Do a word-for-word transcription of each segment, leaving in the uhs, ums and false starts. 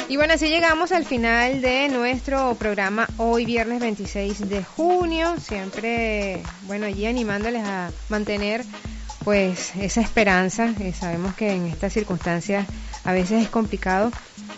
Y bueno, así llegamos al final de nuestro programa hoy viernes veintiséis de junio, siempre, bueno, allí animándoles a mantener pues esa esperanza. Eh, sabemos que en estas circunstancias a veces es complicado,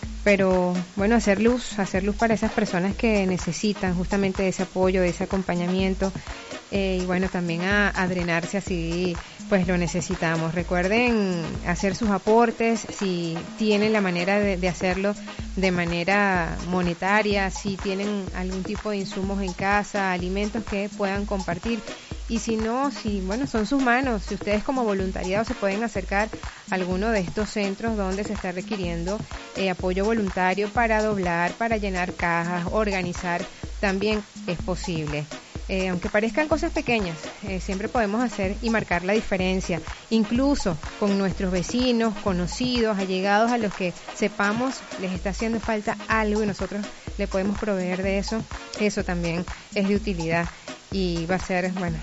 pero bueno, hacer luz, hacer luz para esas personas que necesitan justamente ese apoyo, ese acompañamiento, eh, y bueno, también a, a drenarse así pues lo necesitamos. Recuerden hacer sus aportes si tienen la manera de, de hacerlo de manera monetaria, si tienen algún tipo de insumos en casa, alimentos que puedan compartir. Y si no, si bueno, son sus manos, si ustedes como voluntariado se pueden acercar a alguno de estos centros donde se está requiriendo eh, apoyo voluntario para doblar, para llenar cajas, organizar, también es posible. Eh, aunque parezcan cosas pequeñas, eh, siempre podemos hacer y marcar la diferencia, incluso con nuestros vecinos, conocidos, allegados a los que sepamos les está haciendo falta algo y nosotros le podemos proveer de eso. Eso también es de utilidad y va a ser, bueno,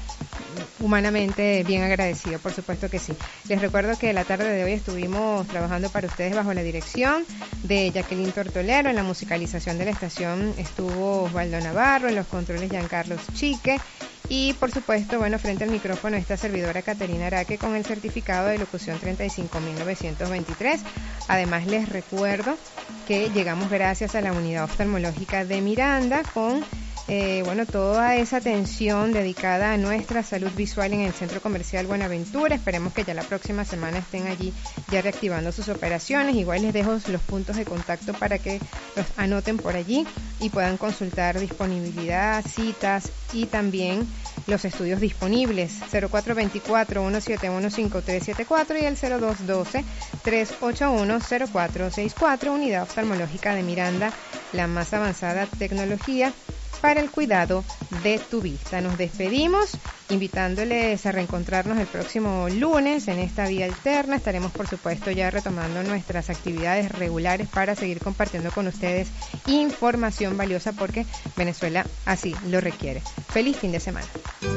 humanamente bien agradecido, por supuesto que sí. Les recuerdo que la tarde de hoy estuvimos trabajando para ustedes bajo la dirección de Jacqueline Tortolero. En la musicalización de la estación estuvo Osvaldo Navarro, en los controles Giancarlos Chique y por supuesto, bueno, frente al micrófono esta servidora Caterina Araque con el certificado de locución treinta y cinco mil novecientos veintitrés. Además les recuerdo que llegamos gracias a la unidad oftalmológica de Miranda con Eh, bueno, toda esa atención dedicada a nuestra salud visual en el Centro Comercial Buenaventura. Esperemos que ya la próxima semana estén allí ya reactivando sus operaciones. Igual les dejo los puntos de contacto para que los anoten por allí y puedan consultar disponibilidad, citas y también los estudios disponibles. Cero cuatro dos cuatro, uno siete uno, cinco tres siete cuatro y el cero dos uno dos, tres ocho uno, cero cuatro seis cuatro. Unidad oftalmológica de Miranda, la más avanzada tecnología para el cuidado de tu vista. Nos despedimos invitándoles a reencontrarnos el próximo lunes en esta vía alterna. Estaremos por supuesto ya retomando nuestras actividades regulares para seguir compartiendo con ustedes información valiosa porque Venezuela así lo requiere. Feliz fin de semana.